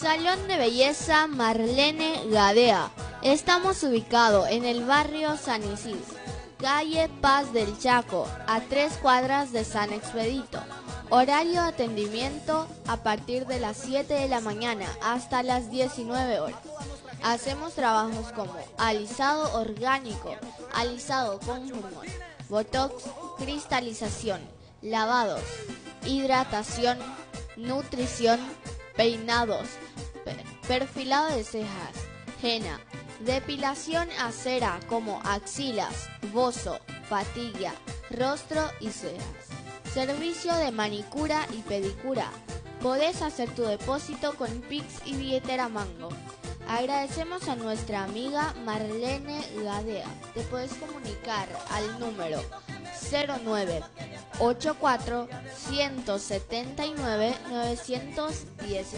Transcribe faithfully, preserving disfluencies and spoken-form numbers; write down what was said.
Salón de Belleza Marlene Gadea. Estamos ubicados en el barrio San Isidro, calle Paz del Chaco, a tres cuadras de San Expedito. Horario de atendimiento a partir de las siete de la mañana hasta las diecinueve horas. Hacemos trabajos como alisado orgánico, alisado con hormona, botox, cristalización, lavados, hidratación, nutrición, peinados, perfilado de cejas, henna, depilación a cera como axilas, bozo, patilla, rostro y cejas. Servicio de manicura y pedicura. Podés hacer tu depósito con Pix y billetera Mango. Agradecemos a nuestra amiga Marlene Gadea. Te puedes comunicar al número cero nueve ochenta y cuatro, ciento setenta y nueve, novecientos diez.